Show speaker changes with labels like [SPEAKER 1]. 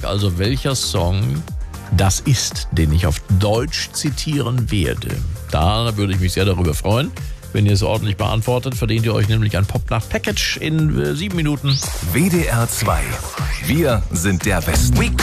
[SPEAKER 1] also, welcher Song das ist, den ich auf Deutsch zitieren werde. Da würde ich mich sehr darüber freuen. Wenn ihr es ordentlich beantwortet, verdient ihr euch nämlich ein Popnacht-Package in 7 Minuten.
[SPEAKER 2] WDR 2. Wir sind der Westen.